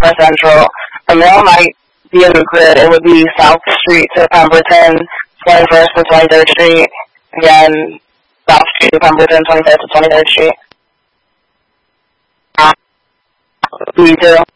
West Central. A male might be in the grid. It would be South Street to Pemberton, 21st to 23rd Street. Again, South Street to Pemberton, 21st to 23rd Street. B2.